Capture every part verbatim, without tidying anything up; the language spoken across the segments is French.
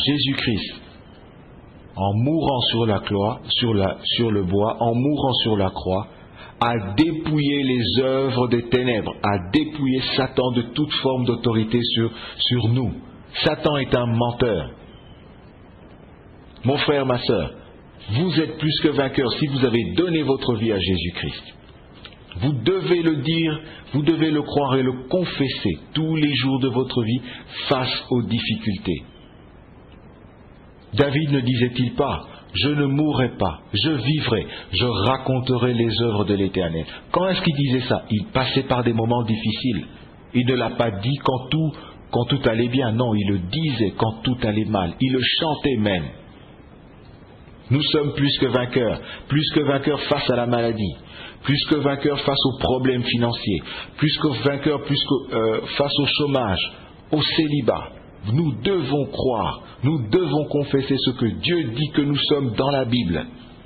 Jésus-Christ, en mourant sur la croix, sur, la, sur le bois, en mourant sur la croix, a dépouillé les œuvres des ténèbres, a dépouillé Satan de toute forme d'autorité sur, sur nous. Satan est un menteur. Mon frère, ma sœur, vous êtes plus que vainqueurs si vous avez donné votre vie à Jésus-Christ. Vous devez le dire, vous devez le croire et le confesser tous les jours de votre vie face aux difficultés. David ne disait-il pas « Je ne mourrai pas, je vivrai, je raconterai les œuvres de l'Éternel ». Quand est-ce qu'il disait ça? Il passait par des moments difficiles. Il ne l'a pas dit quand tout, quand tout allait bien. Non, il le disait quand tout allait mal. Il le chantait même. Nous sommes plus que vainqueurs, plus que vainqueurs face à la maladie, plus que vainqueurs face aux problèmes financiers, plus que vainqueurs plus que, euh, face au chômage, au célibat. Nous devons croire, nous devons confesser ce que Dieu dit que nous sommes dans la Bible.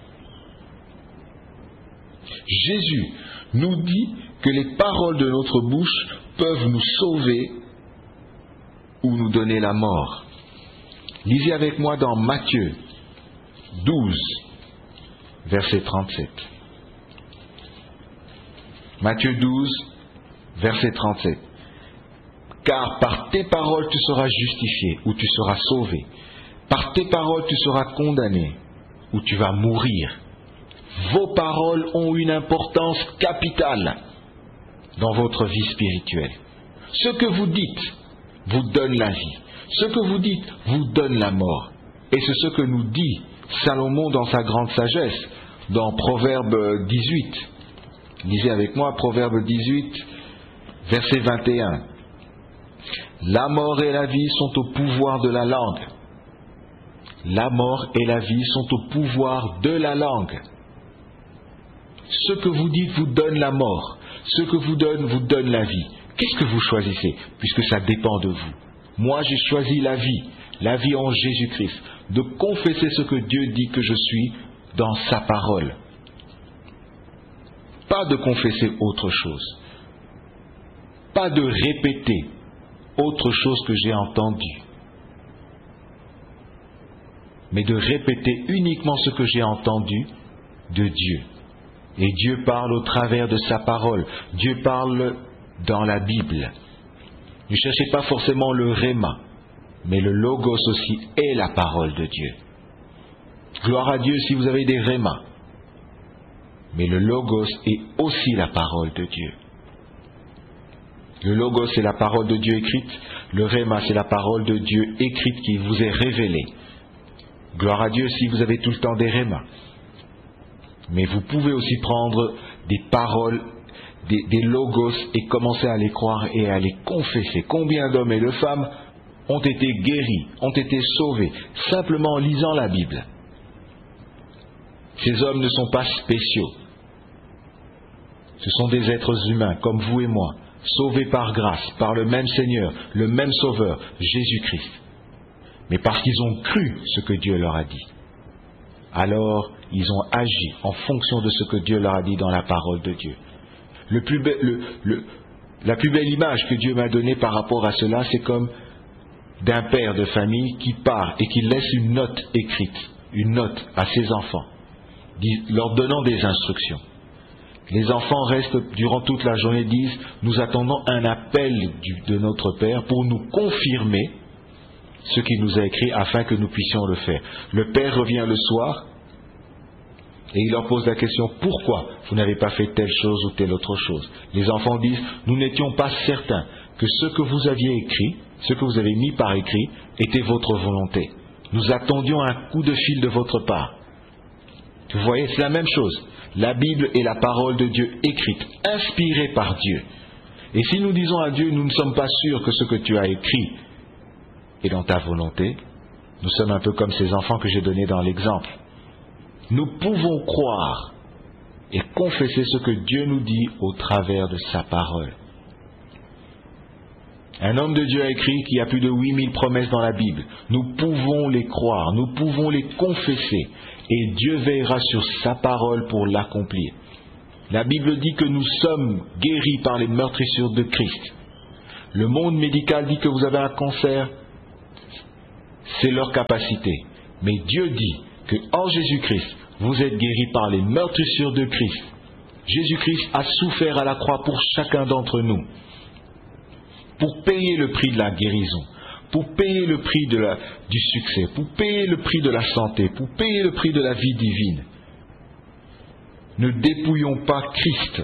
Jésus nous dit que les paroles de notre bouche peuvent nous sauver ou nous donner la mort. Lisez avec moi dans Matthieu douze, verset trente-sept. Matthieu douze, verset trente-sept. Car par tes paroles tu seras justifié ou tu seras sauvé. Par tes paroles tu seras condamné ou tu vas mourir. Vos paroles ont une importance capitale dans votre vie spirituelle. Ce que vous dites vous donne la vie. Ce que vous dites vous donne la mort. Et c'est ce que nous dit Salomon dans sa grande sagesse, dans Proverbe dix-huit. Lisez avec moi Proverbe dix-huit, verset vingt et un. La mort et la vie sont au pouvoir de la langue. La mort et la vie sont au pouvoir de la langue. Ce que vous dites vous donne la mort. Ce que vous donne vous donne la vie. Qu'est-ce que vous choisissez? Puisque ça dépend de vous. Moi, j'ai choisi la vie. La vie en Jésus-Christ. De confesser ce que Dieu dit que je suis dans sa parole. Pas de confesser autre chose. Pas de répéter autre chose que j'ai entendu. Mais de répéter uniquement ce que j'ai entendu de Dieu. Et Dieu parle au travers de sa parole. Dieu parle dans la Bible. Ne cherchez pas forcément le réma, mais le logos aussi est la parole de Dieu. Gloire à Dieu si vous avez des rémas. Mais le logos est aussi la parole de Dieu. Le logos c'est la parole de Dieu écrite. Le réma c'est la parole de Dieu écrite qui vous est révélée. Gloire à Dieu si vous avez tout le temps des rémas. Mais vous pouvez aussi prendre des paroles, des, des logos et commencer à les croire et à les confesser. Combien d'hommes et de femmes ont été guéris, ont été sauvés, simplement en lisant la Bible. Ces hommes ne sont pas spéciaux. Ce sont des êtres humains comme vous et moi, sauvés par grâce, par le même Seigneur, le même Sauveur, Jésus-Christ. Mais parce qu'ils ont cru ce que Dieu leur a dit. Alors, ils ont agi en fonction de ce que Dieu leur a dit dans la parole de Dieu. Le plus be- le, le, la plus belle image que Dieu m'a donnée par rapport à cela, c'est comme d'un père de famille qui part et qui laisse une note écrite, une note à ses enfants, leur donnant des instructions. Les enfants restent durant toute la journée, disent « Nous attendons un appel du, de notre Père pour nous confirmer ce qu'il nous a écrit afin que nous puissions le faire. » Le Père revient le soir et il leur pose la question « Pourquoi vous n'avez pas fait telle chose ou telle autre chose ?» Les enfants disent « Nous n'étions pas certains que ce que vous aviez écrit, ce que vous avez mis par écrit, était votre volonté. Nous attendions un coup de fil de votre part. » Vous voyez, c'est la même chose. La Bible est la parole de Dieu écrite, inspirée par Dieu. Et si nous disons à Dieu, nous ne sommes pas sûrs que ce que tu as écrit est dans ta volonté, nous sommes un peu comme ces enfants que j'ai donnés dans l'exemple. Nous pouvons croire et confesser ce que Dieu nous dit au travers de sa parole. Un homme de Dieu a écrit qu'il y a plus de huit mille promesses dans la Bible. Nous pouvons les croire, nous pouvons les confesser. Et Dieu veillera sur sa parole pour l'accomplir. La Bible dit que nous sommes guéris par les meurtrissures de Christ. Le monde médical dit que vous avez un cancer. c'est leur capacité. Mais Dieu dit que en Jésus-Christ, vous êtes guéris par les meurtrissures de Christ. Jésus-Christ a souffert à la croix pour chacun d'entre nous, pour payer le prix de la guérison, pour payer le prix de la, du succès, pour payer le prix de la santé, pour payer le prix de la vie divine. Ne dépouillons pas Christ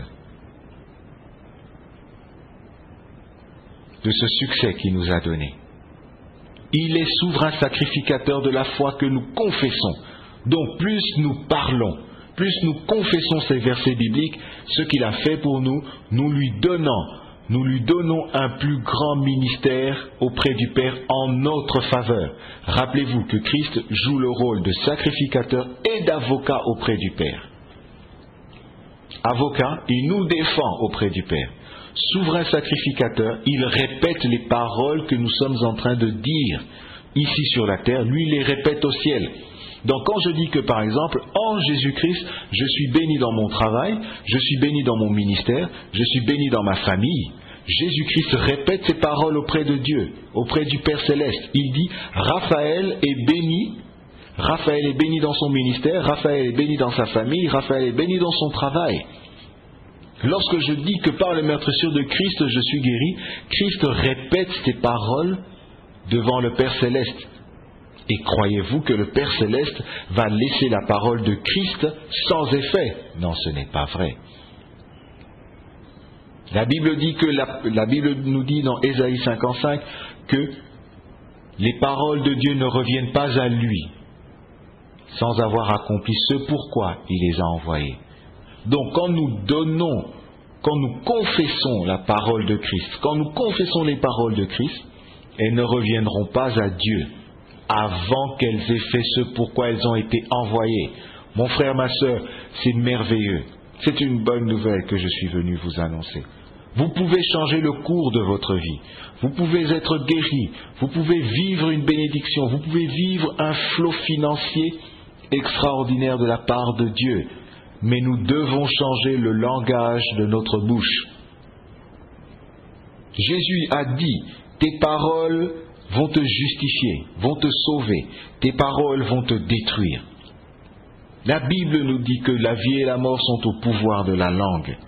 de ce succès qu'il nous a donné. Il est souverain sacrificateur de la foi que nous confessons. Donc plus nous parlons, plus nous confessons ces versets bibliques, ce qu'il a fait pour nous, nous lui donnons, nous lui donnons un plus grand ministère auprès du Père en notre faveur. Rappelez-vous que Christ joue le rôle de sacrificateur et d'avocat auprès du Père. Avocat, il nous défend auprès du Père. Souverain sacrificateur, il répète les paroles que nous sommes en train de dire ici sur la terre, lui il les répète au ciel. Donc quand je dis que par exemple, en Jésus-Christ, je suis béni dans mon travail, je suis béni dans mon ministère, je suis béni dans ma famille, Jésus-Christ répète ces paroles auprès de Dieu, auprès du Père Céleste. Il dit, Raphaël est béni, Raphaël est béni dans son ministère, Raphaël est béni dans sa famille, Raphaël est béni dans son travail. Lorsque je dis que par les meurtrissures de Christ, je suis guéri, Christ répète ces paroles devant le Père Céleste. Et croyez-vous que le Père Céleste va laisser la parole de Christ sans effet? Non, ce n'est pas vrai. La Bible dit que la, la Bible nous dit dans Ésaïe cinquante-cinq que les paroles de Dieu ne reviennent pas à lui sans avoir accompli ce pourquoi il les a envoyées. Donc quand nous donnons, quand nous confessons la parole de Christ, quand nous confessons les paroles de Christ, elles ne reviendront pas à Dieu avant qu'elles aient fait ce pourquoi elles ont été envoyées. Mon frère, ma sœur, c'est merveilleux. C'est une bonne nouvelle que je suis venu vous annoncer. Vous pouvez changer le cours de votre vie. Vous pouvez être guéri. Vous pouvez vivre une bénédiction. Vous pouvez vivre un flot financier extraordinaire de la part de Dieu. Mais nous devons changer le langage de notre bouche. Jésus a dit, tes paroles vont te justifier, vont te sauver, tes paroles vont te détruire. La Bible nous dit que la vie et la mort sont au pouvoir de la langue.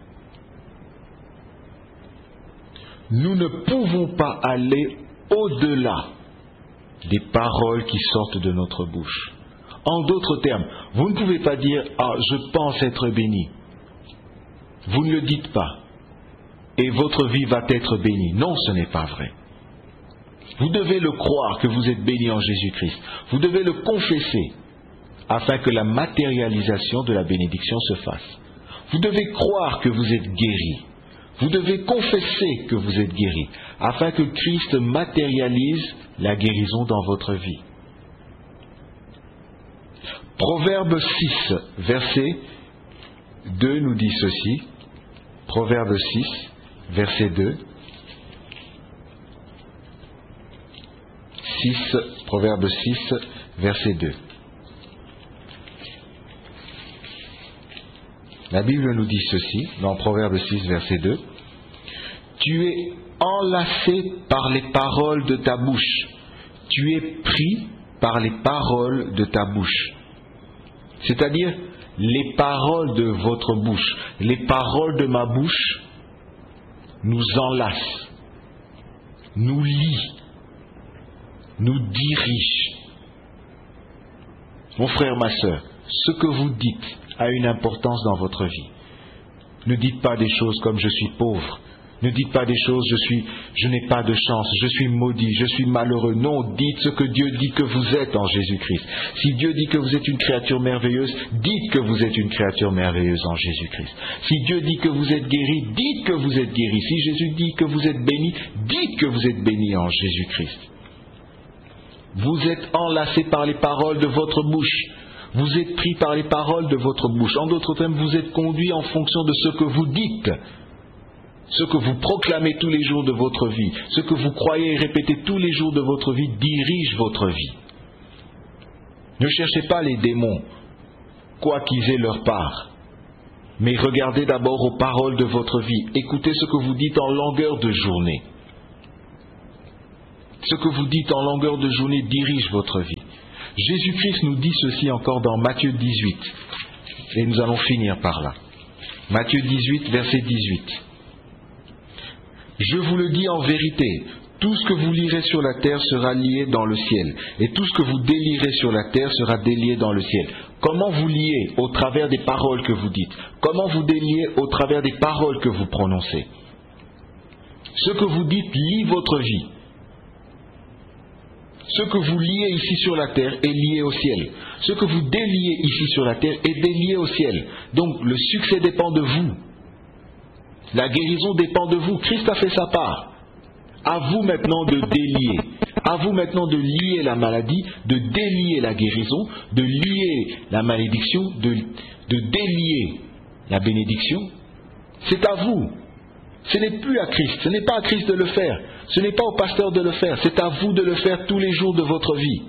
Nous ne pouvons pas aller au-delà des paroles qui sortent de notre bouche. En d'autres termes, vous ne pouvez pas dire « Ah, je pense être béni ». Vous ne le dites pas. Et votre vie va être bénie. Non, ce n'est pas vrai. Vous devez le croire que vous êtes béni en Jésus-Christ. Vous devez le confesser afin que la matérialisation de la bénédiction se fasse. Vous devez croire que vous êtes guéri. Vous devez confesser que vous êtes guéri afin que Christ matérialise la guérison dans votre vie. Proverbe six, verset deux nous dit ceci. Proverbe six, verset deux. six, Proverbe six, verset deux. La Bible nous dit ceci, dans Proverbe six, verset deux. Tu es enlacé par les paroles de ta bouche. Tu es pris par les paroles de ta bouche. C'est-à-dire, les paroles de votre bouche, les paroles de ma bouche nous enlacent, nous lient, nous dirigent. Mon frère, ma sœur, ce que vous dites a une importance dans votre vie. Ne dites pas des choses comme je suis pauvre. Ne dites pas des choses, je suis, je n'ai pas de chance, je suis maudit, je suis malheureux. Non, dites ce que Dieu dit que vous êtes en Jésus-Christ. Si Dieu dit que vous êtes une créature merveilleuse, dites que vous êtes une créature merveilleuse en Jésus-Christ. Si Dieu dit que vous êtes guéri, dites que vous êtes guéri. Si Jésus dit que vous êtes béni, dites que vous êtes béni en Jésus-Christ. Vous êtes enlacés par les paroles de votre bouche. Vous êtes pris par les paroles de votre bouche. En d'autres termes, vous êtes conduit en fonction de ce que vous dites. Ce que vous proclamez tous les jours de votre vie, ce que vous croyez et répétez tous les jours de votre vie, dirige votre vie. Ne cherchez pas les démons, quoi qu'ils aient leur part, mais regardez d'abord aux paroles de votre vie. Écoutez ce que vous dites en longueur de journée. Ce que vous dites en longueur de journée dirige votre vie. Jésus-Christ nous dit ceci encore dans Matthieu dix-huit. Et nous allons finir par là. Matthieu dix-huit, verset dix-huit. Je vous le dis en vérité, tout ce que vous lirez sur la terre sera lié dans le ciel, et tout ce que vous délierez sur la terre sera délié dans le ciel. Comment vous liez au travers des paroles que vous dites? Comment vous déliez au travers des paroles que vous prononcez? Ce que vous dites lie votre vie. Ce que vous liez ici sur la terre est lié au ciel. Ce que vous déliez ici sur la terre est délié au ciel. Donc le succès dépend de vous. La guérison dépend de vous. Christ a fait sa part. À vous maintenant de délier. À vous maintenant de lier la maladie, de délier la guérison, de lier la malédiction, de, de délier la bénédiction. C'est à vous. Ce n'est plus à Christ. Ce n'est pas à Christ de le faire. Ce n'est pas au pasteur de le faire. C'est à vous de le faire tous les jours de votre vie.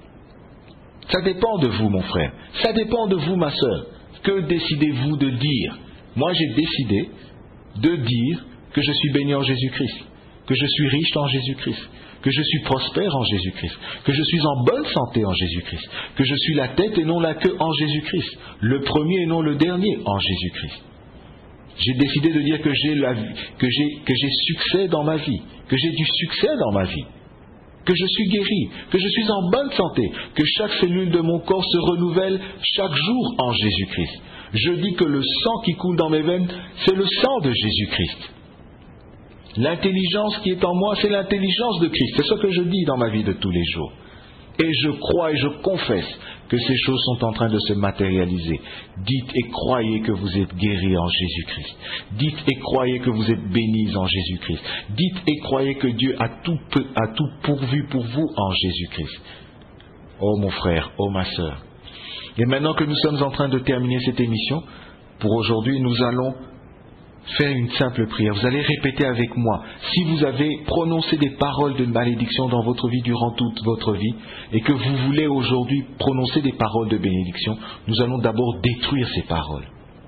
Ça dépend de vous, mon frère. Ça dépend de vous, ma sœur. Que décidez-vous de dire? Moi, j'ai décidé de dire que je suis béni en Jésus-Christ, que je suis riche en Jésus-Christ, que je suis prospère en Jésus-Christ, que je suis en bonne santé en Jésus-Christ, que je suis la tête et non la queue en Jésus-Christ, le premier et non le dernier en Jésus-Christ. J'ai décidé de dire que j'ai la vie, que j'ai, que j'ai succès dans ma vie, que j'ai du succès dans ma vie, que je suis guéri, que je suis en bonne santé, que chaque cellule de mon corps se renouvelle chaque jour en Jésus-Christ. Je dis que le sang qui coule dans mes veines, c'est le sang de Jésus-Christ. L'intelligence qui est en moi, c'est l'intelligence de Christ. C'est ce que je dis dans ma vie de tous les jours. Et je crois et je confesse que ces choses sont en train de se matérialiser. Dites et croyez que vous êtes guéris en Jésus-Christ. Dites et croyez que vous êtes bénis en Jésus-Christ. Dites et croyez que Dieu a tout, a tout pourvu pour vous en Jésus-Christ. Oh mon frère, oh ma sœur. Et maintenant que nous sommes en train de terminer cette émission, pour aujourd'hui, nous allons faire une simple prière. Vous allez répéter avec moi. Si vous avez prononcé des paroles de malédiction dans votre vie durant toute votre vie, et que vous voulez aujourd'hui prononcer des paroles de bénédiction, nous allons d'abord détruire ces paroles.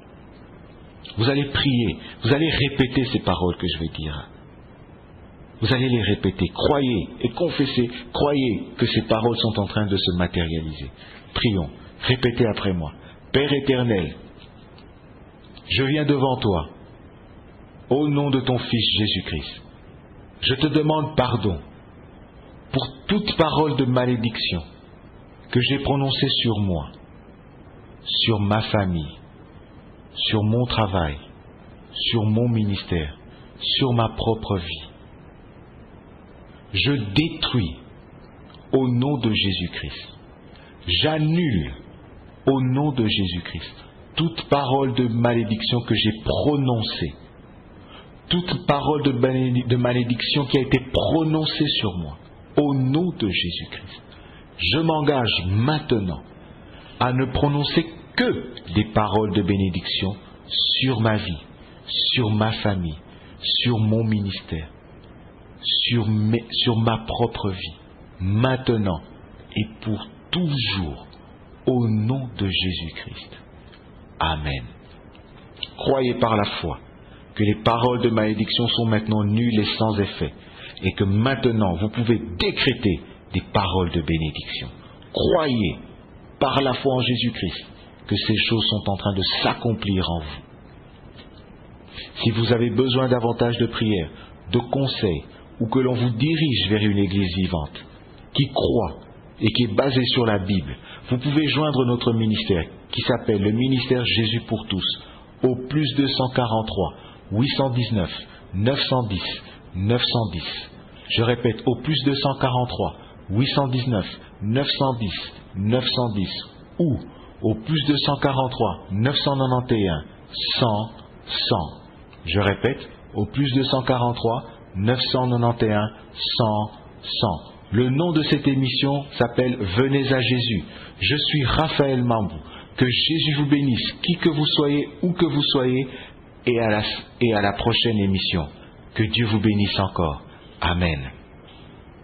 Vous allez prier, vous allez répéter ces paroles que je vais dire. Vous allez les répéter. Croyez et confessez, croyez que ces paroles sont en train de se matérialiser. Prions. Répétez après moi. Père éternel, je viens devant toi, au nom de ton Fils Jésus-Christ. Je te demande pardon pour toute parole de malédiction que j'ai prononcée sur moi, sur ma famille, sur mon travail, sur mon ministère, sur ma propre vie. Je détruis au nom de Jésus-Christ. J'annule au nom de Jésus-Christ toute parole de malédiction que j'ai prononcée, toute parole de malédiction qui a été prononcée sur moi, au nom de Jésus-Christ. Je m'engage maintenant à ne prononcer que des paroles de bénédiction sur ma vie, sur ma famille, sur mon ministère, sur, mes, sur ma propre vie, maintenant et pour toujours, au nom de Jésus-Christ. Amen. Croyez par la foi que les paroles de malédiction sont maintenant nulles et sans effet, et que maintenant vous pouvez décréter des paroles de bénédiction. Croyez par la foi en Jésus-Christ que ces choses sont en train de s'accomplir en vous. Si vous avez besoin davantage de prières, de conseils, ou que l'on vous dirige vers une église vivante, qui croit et qui est basée sur la Bible, vous pouvez joindre notre ministère, qui s'appelle le ministère Jésus pour tous, au plus deux cent quarante-trois, huit cent dix-neuf, neuf cent dix, neuf cent dix. Je répète, au plus deux cent quarante-trois, huit cent dix-neuf, neuf cent dix, neuf cent dix, ou au plus deux cent quarante-trois, neuf cent quatre-vingt-onze, cent, cent. Je répète, au plus deux cent quarante-trois, neuf cent quatre-vingt-onze, cent, cent. Le nom de cette émission s'appelle Venez à Jésus. Je suis Raphaël Mambou. Que Jésus vous bénisse, qui que vous soyez, où que vous soyez, et à la, et à la prochaine émission. Que Dieu vous bénisse encore. Amen.